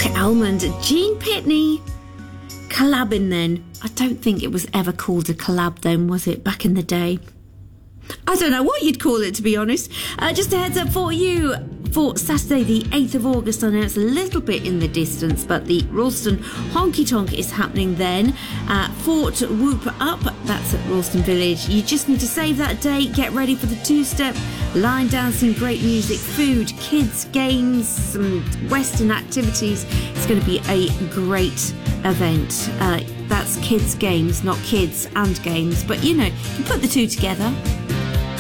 Rocket Almond, Gene Pitney. Collabing then. I don't think it was ever called a collab then, was it, back in the day? I don't know what you'd call it, to be honest. Just a heads up for you for Saturday the 8th of August. I know it's a little bit in the distance, but the Ralston Honky Tonk is happening then. Fort Whoop Up, that's at Ralston Village. You just need to save that date, get ready for the two-step, line dancing, great music, food, kids, games, some Western activities. It's going to be a great event. That's kids games, not kids and games, but you know, you put the two together.